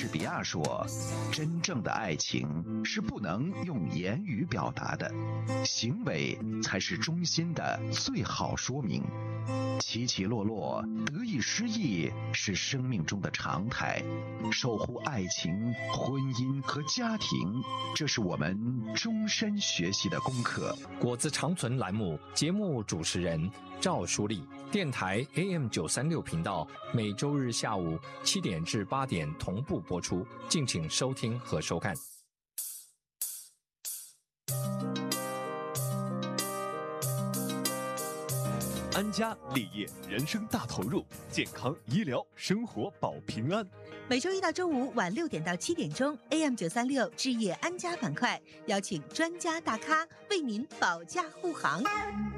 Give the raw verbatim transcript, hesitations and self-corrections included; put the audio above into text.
士比亚说，真正的爱情是不能用言语表达的，行为才是衷心的最好说明。起起落落，得意失意是生命中的常态，守护爱情、婚姻和家庭，这是我们终身学习的功课。 果子长存栏目节目主持人赵淑丽，电台 A M 九三六频道，每周日下午七点至八点同步播出，敬请收听和收看。 安家立业，人生大投入，健康医疗生活保平安。 每周一到周五晚六点到七点钟 ，A M 九三六置业安家板块，邀请专家大咖为您保驾护航。